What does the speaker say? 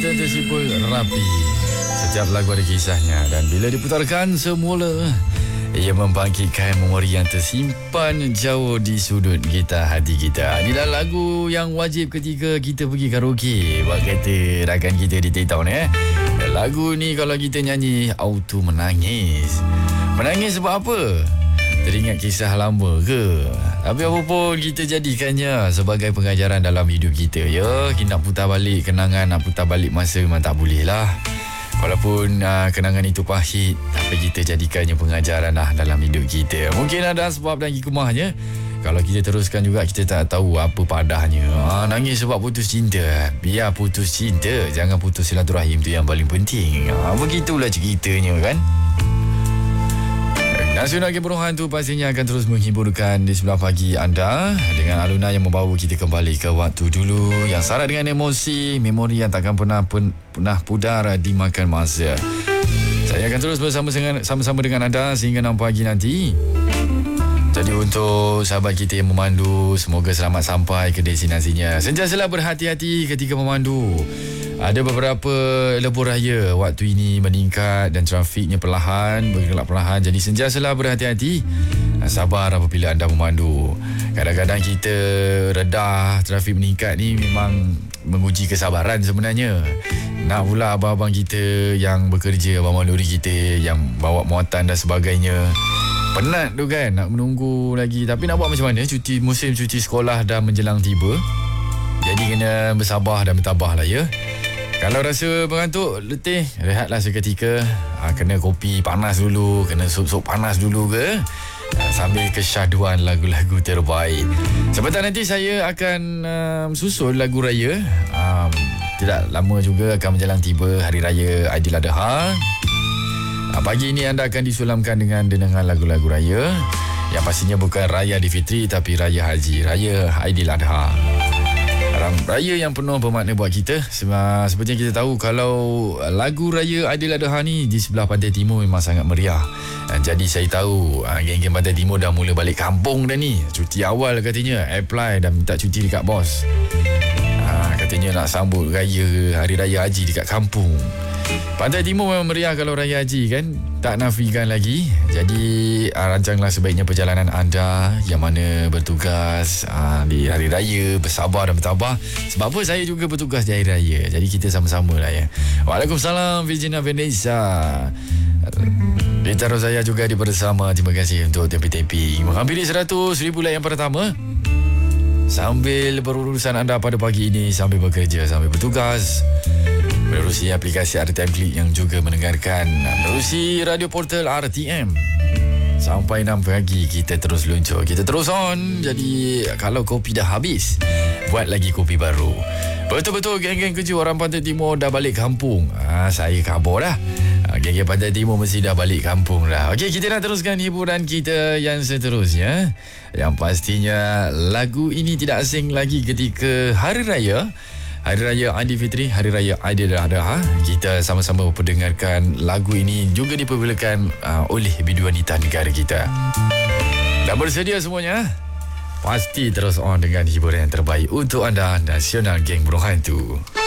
kita tersipul rapi. Setiap lagu ada kisahnya dan bila diputarkan semula, ia membangkitkan memori yang tersimpan jauh di sudut gitar hati kita. Inilah lagu yang wajib ketika kita pergi karaoke. Buat kata rakan kita di TikTok ni. Lagu ni kalau kita nyanyi, auto menangis. Menangis sebab apa? Teringat kisah lama ke? Tapi apa pun kita jadikannya sebagai pengajaran dalam hidup kita. Ya, kita nak putar balik kenangan, nak putar balik masa memang tak boleh lah. Walaupun kenangan itu pahit, tapi kita jadikannya pengajaran lah dalam hidup kita. Mungkin ada sebab dan hikmahnya. Kalau kita teruskan juga, kita tak tahu apa padahnya. Nangis sebab putus cinta. Biar putus cinta, jangan putus silaturahim, tu yang paling penting. Begitulah ceritanya kan. Nasional Game Berhubungan tu pastinya akan terus menghiburkan di sebelah pagi anda dengan alunan yang membawa kita kembali ke waktu dulu yang syarat dengan emosi, memori yang takkan pernah pudar dimakan masa. Saya akan terus bersama-sama dengan anda sehingga 6 pagi nanti. Jadi untuk sahabat kita yang memandu, semoga selamat sampai ke destinasinya. Sentiasalah berhati-hati ketika memandu. Ada beberapa lebuh raya waktu ini meningkat dan trafiknya bergerak perlahan. Jadi sentiasalah berhati-hati. Sabar apabila anda memandu. Kadang-kadang kita redah trafik meningkat ni memang menguji kesabaran sebenarnya. Nak pula abang-abang kita yang bekerja, abang-abang lori kita yang bawa muatan dan sebagainya, penat tu kan, nak menunggu lagi. Tapi nak buat macam mana? Musim cuti sekolah dah menjelang tiba. Jadi kena bersabar dan bertabah lah ya. Kalau rasa mengantuk, letih, rehatlah seketika. Kena kopi panas dulu, kena sup-sup panas dulu ke, sambil kesyahduan lagu-lagu terbaik. Sebentar nanti saya akan susul lagu raya. Tidak lama juga akan menjelang tiba Hari Raya Aidiladha. Pagi ini anda akan disulamkan dengan dendangan lagu-lagu raya yang pastinya bukan Raya Aidilfitri tapi Raya Haji, Raya Aidiladha. Raya yang penuh bermakna buat kita. Seperti yang kita tahu, kalau lagu Raya Aidiladha ni di sebelah Pantai Timur memang sangat meriah. Jadi saya tahu geng-geng Pantai Timur dah mula balik kampung dah ni. Cuti awal katanya, apply dan minta cuti dekat bos. Katanya nak sambut Hari Raya Haji dekat kampung. Pantai Timur memang meriah kalau Raya Haji kan. Tak nafikan lagi. Jadi rancanglah sebaiknya perjalanan anda yang mana bertugas di Hari Raya, bersabar dan bertabah. Sebab apa saya juga bertugas di Hari Raya. Jadi kita sama-sama lah ya. Waalaikumsalam Virginia Vanessa. Rita Rozaya juga bersama. Terima kasih untuk tempi-tempi menghampiri 100,000 like yang pertama. Sambil berurusan anda pada pagi ini, sambil bekerja, sambil bertugas, menerusi aplikasi RTM Klik yang juga mendengarkan, menerusi radio portal RTM. Sampai 6 pagi kita terus luncur, kita terus on. Jadi kalau kopi dah habis, buat lagi kopi baru. Betul-betul geng-geng kerja orang Pantai Timur dah balik kampung. Saya khabar dah, geng-geng Pantai Timur mesti dah balik kampung dah. Okey, kita nak teruskan hiburan kita yang seterusnya. Yang pastinya lagu ini tidak asing lagi ketika Hari Raya Aidilfitri, Hari Raya Aidiladha. Kita sama-sama mendengarkan lagu ini juga diperbilakan oleh bidu wanita negara kita. Dah bersedia semuanya? Pasti terus on dengan hiburan yang terbaik untuk anda, Nasional Geng Berhubungan tu.